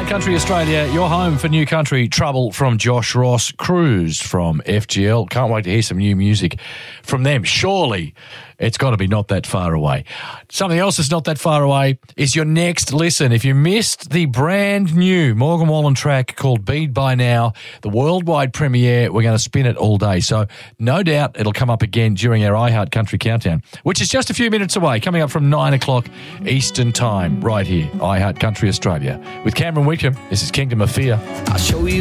iHeart Country Australia, your home for new country. Trouble from Josh Ross. Cruise from FGL. Can't wait to hear some new music from them. Surely it's got to be not that far away. Something else that's not that far away is your next listen. If you missed the brand new Morgan Wallen track called Bead By Now, the worldwide premiere, we're going to spin it all day. So no doubt it'll come up again during our iHeart Country Countdown, which is just a few minutes away, coming up from 9 o'clock Eastern Time, right here, iHeart Country Australia. With Cameron Wickham, this is Kingdom of Fear. I'll show you